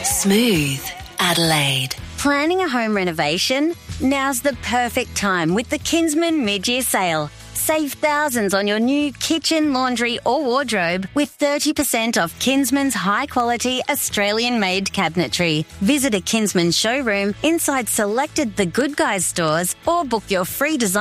Smooth Adelaide. Planning a home renovation? Now's the perfect time with the Kinsman mid-year sale. Save thousands on your new kitchen, laundry or wardrobe with 30% off Kinsman's high-quality Australian-made cabinetry. Visit a Kinsman showroom inside selected The Good Guys stores or book your free design